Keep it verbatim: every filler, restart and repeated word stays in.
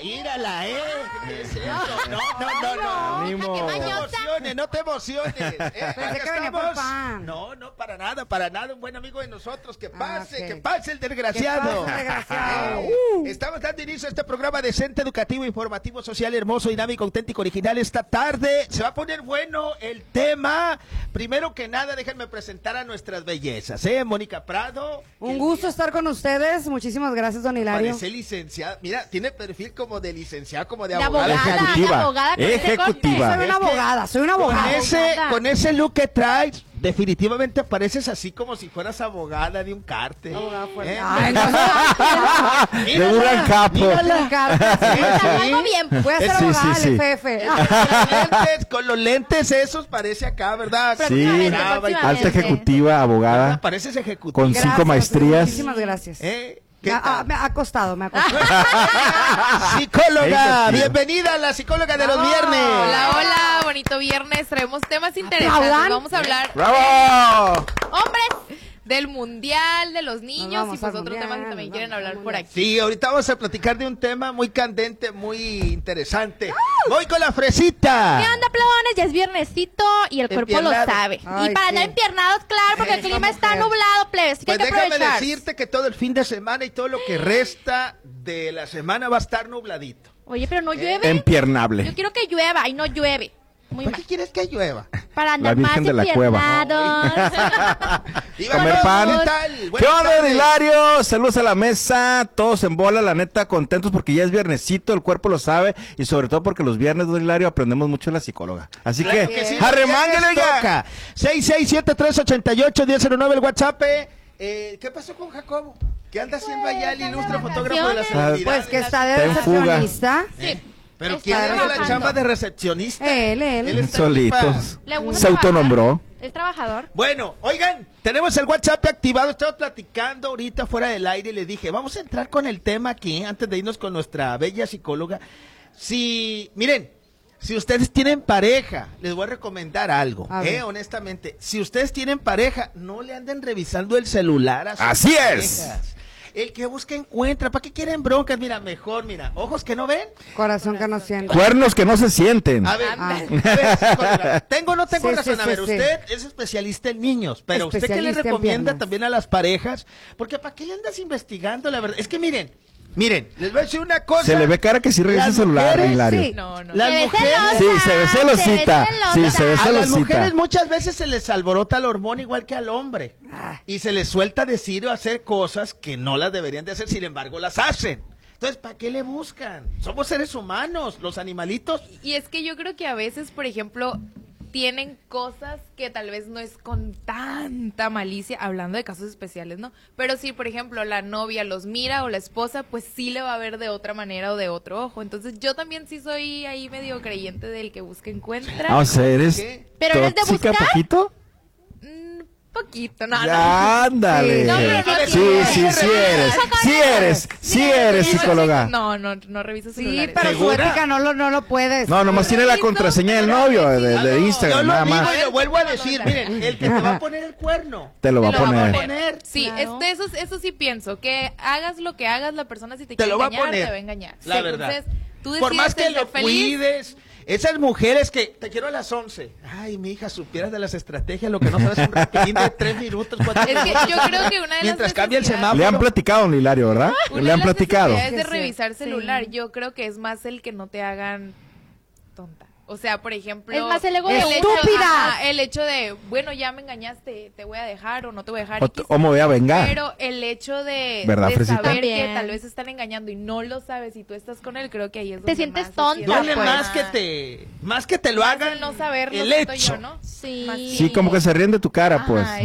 írala, ¿eh? ¿Qué es eso? No, no, no, no. Ánimo. No te emociones, no te emociones. ¿eh? Pensé que venía por pan. No, no, para nada, para nada. Un buen amigo de nosotros. Que pase, Ah, ok. que pase el desgraciado. Que pase el desgraciado. Eh, uh. Estamos dando inicio a este programa decente, educativo, informativo, social, hermoso, dinámico, auténtico, original. Esta tarde se va a poner bueno el tema. Primero que nada, déjenme presentar a nuestras bellezas, ¿eh? Mónica Prado. Un gusto estar con ustedes. Muchísimas gracias, don Hilario. Parece licenciada. Mira, tiene perfil como de licenciada, como de De abogada. abogada, Ejecutiva. de abogada con ese Ejecutiva. corte. Soy una Es que abogada, soy una Con abogada. ese, Abogada. con ese look que traes, definitivamente pareces así como si fueras abogada de un cártel. Abogada fuerte. ¿Eh? Ay, no, De un gran capo. mírala. Está algo bien. Voy a ser Sí, abogada sí, del sí. F F. Con los lentes, con los lentes esos parece acá, ¿verdad? Sí, Próximamente, Brava y- próximamente. alta ejecutiva, abogada, Pareces ejecutiva. con Gracias, cinco maestrías. Muchísimas gracias. ¿Eh? ¿Qué Me ha, tal? ah, me ha costado, me ha costado. Psicóloga, Ey, bienvenida a la psicóloga de los viernes. Hola, hola, bonito viernes. Traemos temas interesantes. ¿Aplaudan? Vamos a hablar, ¡Bravo! hombres, del mundial, de los niños vamos y pues al otros mundial, temas que también nos quieren vamos al hablar por mundial. aquí. Sí, ahorita vamos a platicar de un tema muy candente, muy interesante. Voy con la fresita. ¿Qué onda, plebones? Ya es viernesito y el cuerpo lo Empiernado. sabe. Ay, y para sí. andar empiernados, claro, porque el Eso, clima está mujer. nublado, plebes. Así que Pues hay que déjame aprovechar. decirte que todo el fin de semana y todo lo que resta de la semana va a estar nubladito. Oye, pero no llueve. Yo Empiernable. quiero que llueva y no llueve. Muy ¿Para mal. qué quieres que llueva? Para andar más Virgen de la Cueva. empiernados. Iván, Comer pan. ¿qué tal? ¿Qué Buenas onda, tardes. Hilario? Saludos a la mesa, todos en bola, la neta, contentos porque ya es viernesito, el cuerpo lo sabe, y sobre todo porque los viernes, don Hilario, aprendemos mucho de la psicóloga. Así Claro que, que sí, arremángale viernes ya. toca. seis seis siete tres ocho ocho uno cero cero nueve el WhatsApp. Eh, ¿Qué pasó con Jacobo? ¿Qué anda haciendo allá el ilustre fotógrafo de la vacaciones. seguridad? Pues que está de Está en fuga. recepcionista. Sí. ¿Pero Está quién le dio la trabajando. chamba de recepcionista? Él, él. Él está Solitos. Le gusta Se trabajar. autonombró. Es trabajador. Bueno, oigan, tenemos el WhatsApp activado, estaba platicando ahorita fuera del aire y le dije, vamos a entrar con el tema aquí, antes de irnos con nuestra bella psicóloga. Si, miren, si ustedes tienen pareja, les voy a recomendar algo, A ver. eh, honestamente, si ustedes tienen pareja, no le anden revisando el celular a sus Así parejas. es. El que busca encuentra, ¿para qué quieren broncas? Mira, mejor, mira, ojos que no ven. Corazón que no siente. Cuernos que no se sienten. A ver, Ah. a ver, psicóloga, ¿tengo o no tengo Sí, razón? sí, a sí, ver, sí. usted es especialista en niños, pero ¿usted qué le Especialista en recomienda piernas. también a las parejas? Porque ¿para qué le andas investigando, la verdad? Es que miren, miren, les voy a decir una cosa. Se le ve cara que sí revisa el Las celular, mujeres, Hilario. sí. No, no. Las Se ve mujeres- celosa, Sí, se ve celosita. Sí, se ve A las celosita. mujeres muchas veces se les alborota la hormona igual que al hombre. Ah. Y se les suelta decir o hacer cosas que no las deberían de hacer, sin embargo las hacen. Entonces, ¿para qué le buscan? Somos seres humanos, los animalitos. Y es que yo creo que a veces, por ejemplo, tienen cosas que tal vez no es con tanta malicia, hablando de casos especiales, ¿no? Pero si, por ejemplo, la novia los mira o la esposa, pues sí le va a ver de otra manera o de otro ojo. Entonces yo también sí soy ahí medio creyente del que busca encuentra. Ah, o sea, ¿eres ¿Qué? ¿Pero eres de tóxica buscar? poquito? Mm, poquito, no, no. Ya, ándale. Sí, no, pero no Sí, tiene- sí, sí eres. Sí eres, sí eres psicóloga. No, no, no reviso Sí, celulares. pero su ¿Segura? ética no lo, no lo puedes. No, nomás tiene la contraseña del novio, de, de Yo Instagram, lo nada digo más. y lo vuelvo a decir, miren, el que te va a poner el cuerno. Te lo va a Te lo va a poner. poner. Sí, Claro. este, eso, eso sí pienso, que hagas lo que hagas, la persona si te, Te quiere lo va a engañar, poner, te va a engañar. la Sí, verdad. Entonces, tú Por más decides que ser lo feliz. cuides, esas mujeres que te quiero a las once. Ay, mi hija, supieras de las estrategias, lo que no sabes es un rapidín de tres minutos, cuatro Es que minutos. yo creo que una de las Mientras cambia el necesidades- semáforo. Le han platicado, don Hilario, ¿verdad? Una Le de han las platicado. necesidades de Sí, revisar sí. celular, yo creo que es más el que no te hagan tonta. O sea, por ejemplo, Es más el ego de hecho- ¡Estúpida! ajá, el hecho de, bueno, ya me engañaste, te voy a dejar o no te voy a dejar. O, X. o me voy a vengar. Pero el hecho de, ¿Verdad, de Fresita? saber También. que tal vez están engañando y no lo sabes y tú estás con él, creo que ahí es Te donde sientes más se tonta, siente, Duele pues. más que te, más que te lo Más hagan el no saberlo, el siento hecho. yo, ¿no? Sí. Más Sí, como que se ríen de tu cara, pues. Ajá,